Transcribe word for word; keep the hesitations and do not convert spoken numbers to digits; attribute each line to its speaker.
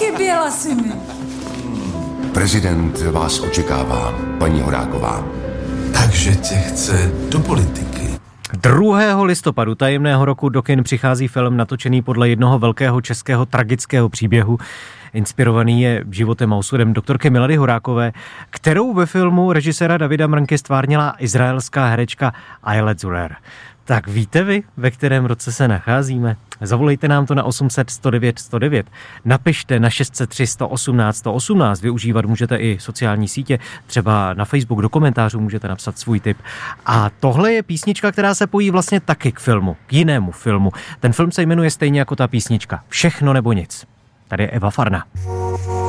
Speaker 1: Chyběla si mi.
Speaker 2: Prezident vás očekává, paní Horáková.
Speaker 3: Takže tě chce do politiky.
Speaker 4: druhého listopadu tajemného roku do kin přichází film natočený podle jednoho velkého českého tragického příběhu. Inspirovaný je životem a osudem doktorky Milady Horákové, kterou ve filmu režiséra Davida Mrnky stvárnila izraelská herečka Ayelet Zurer. Tak víte vy, ve kterém roce se nacházíme? Zavolejte nám to na osm set sto devět sto devět. Napište na šest set tři sto osmnáct sto osmnáct. Využívat můžete i sociální sítě. Třeba na Facebook do komentářů můžete napsat svůj tip. A tohle je písnička, která se pojí vlastně taky k filmu, k jinému filmu. Ten film se jmenuje stejně jako ta písnička. Všechno nebo nic. Tady je Eva Farna.